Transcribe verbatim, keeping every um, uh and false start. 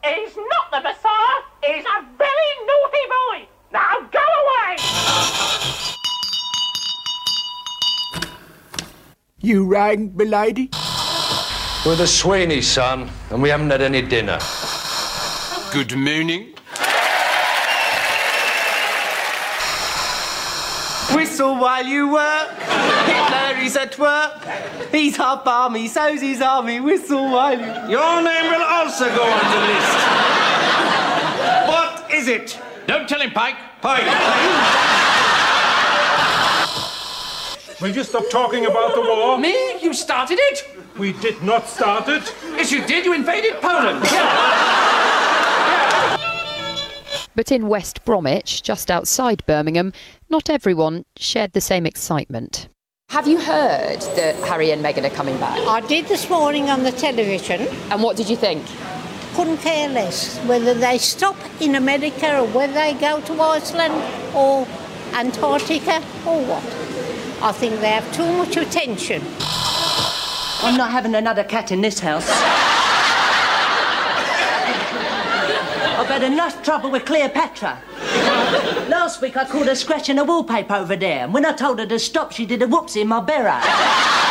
He's not the Messiah. He's a very naughty boy. Now go away. You rang, milady? We're the Sweeney, son, and we haven't had any dinner. Good morning. Whistle while you work. Hitler, he's at work. He's half army, so's his army. Whistle while you... Your name will also go on the list. What is it? Don't tell him, Pike. Pike. Will you stop talking about the war? Me? You started it? We did not start it. Yes, you did. You invaded Poland. But in West Bromwich, just outside Birmingham, not everyone shared the same excitement. Have you heard that Harry and Meghan are coming back? I did this morning on the television. And what did you think? Couldn't care less whether they stop in America or whether they go to Iceland or Antarctica or what. I think they have too much attention. I'm not having another cat in this house. I've had enough trouble with Cleopatra. Last week I caught her scratching a wallpaper over there, and when I told her to stop, she did a whoopsie in my beret.